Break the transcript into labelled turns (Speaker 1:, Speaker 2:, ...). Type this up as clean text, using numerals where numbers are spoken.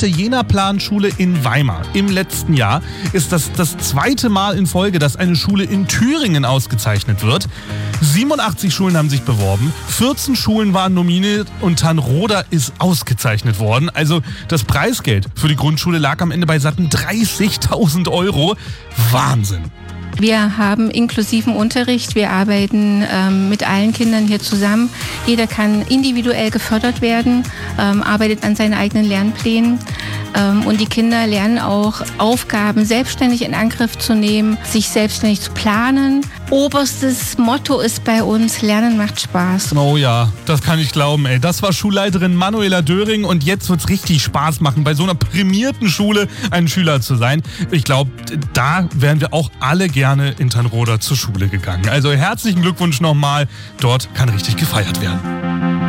Speaker 1: Jena-Plan-Schule in Weimar. Im letzten Jahr ist das zweite Mal in Folge, dass eine Schule in Thüringen ausgezeichnet wird. 87 Schulen haben sich beworben, 14 Schulen waren nominiert und Thanroda ist ausgezeichnet worden. Also das Preisgeld für die Grundschule lag am Ende bei satten 30.000 €. Wahnsinn!
Speaker 2: Wir haben inklusiven Unterricht, wir arbeiten mit allen Kindern hier zusammen. Jeder kann individuell gefördert werden, arbeitet an seinen eigenen Lernplänen. Und die Kinder lernen auch Aufgaben selbstständig in Angriff zu nehmen, sich selbstständig zu planen. Oberstes Motto ist bei uns, Lernen macht Spaß.
Speaker 1: Oh ja, das kann ich glauben, ey. Das war Schulleiterin Manuela Döring und jetzt wird's richtig Spaß machen, bei so einer prämierten Schule ein Schüler zu sein. Ich glaube, da wären wir auch alle gerne in Thanroda zur Schule gegangen. Also herzlichen Glückwunsch nochmal, dort kann richtig gefeiert werden.